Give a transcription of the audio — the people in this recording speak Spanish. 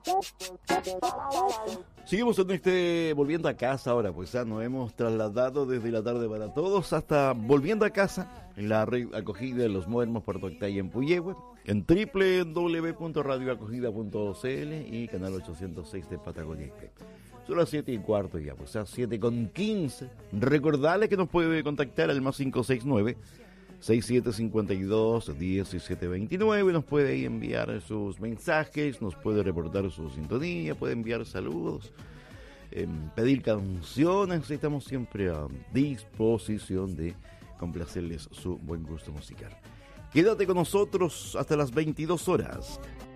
Seguimos en Volviendo a Casa ahora, pues ya nos hemos trasladado desde la tarde para todos hasta Volviendo a Casa, en la red acogida de los modernos Puerto Octay en Puyehue, en www.radioacogida.cl y canal 806 de Patagonia IP. Son las 7:15 ya, pues ya 7:15. Recordarle que nos puede contactar al más 569 6752 1729. Nos puede ahí enviar sus mensajes, nos puede reportar su sintonía, puede enviar saludos, pedir canciones. Estamos siempre a disposición de complacerles su buen gusto musical. Quédate con nosotros hasta las 22 horas.